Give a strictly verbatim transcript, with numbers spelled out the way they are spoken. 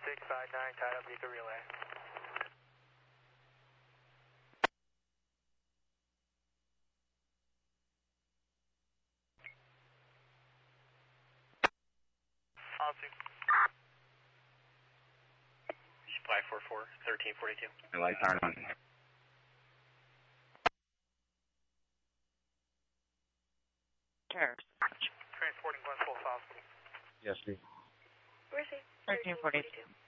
six five nine, tied up, vehicle relay. Policy. five four four, thirteen forty-two. The lights aren't on. Transporting Glenn Falls Hospital. Yes, please. Where's he? thirteen forty-two.